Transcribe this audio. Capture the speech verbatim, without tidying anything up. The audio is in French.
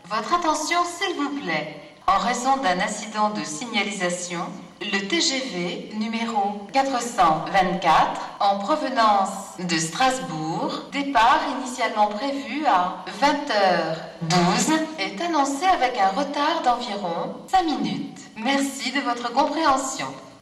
Votre attention, s'il vous plaît. En raison d'un incident de signalisation, le T G V numéro quatre cent vingt-quatre en provenance de Strasbourg, départ initialement prévu à vingt heures douze, est annoncé avec un retard d'environ cinq minutes. Merci de votre compréhension.